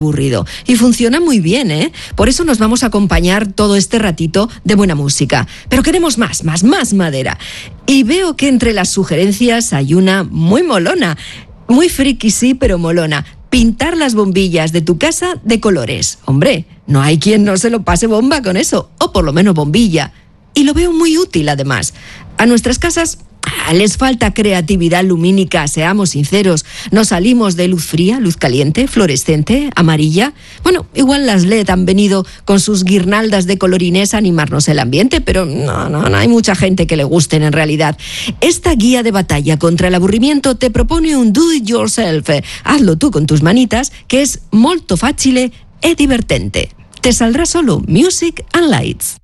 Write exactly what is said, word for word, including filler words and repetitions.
aburrido. Y funciona muy bien, ¿eh? Por eso nos vamos a acompañar todo este ratito de buena música. Pero queremos más, más, más madera. Y veo que entre las sugerencias hay una muy molona. Muy friki, sí, pero molona. Pintar las bombillas de tu casa de colores. Hombre, no hay quien no se lo pase bomba con eso. O por lo menos bombilla. Y lo veo muy útil, además. A nuestras casas ah, les falta creatividad lumínica, seamos sinceros. No salimos de luz fría, luz caliente, fluorescente, amarilla. Bueno, igual las L E D han venido con sus guirnaldas de colorines a animarnos el ambiente, pero no, no, no hay mucha gente que le gusten en realidad. Esta guía de batalla contra el aburrimiento te propone un do it yourself. Hazlo tú con tus manitas, que es molto facile e divertente. Te saldrá solo Music and Lights.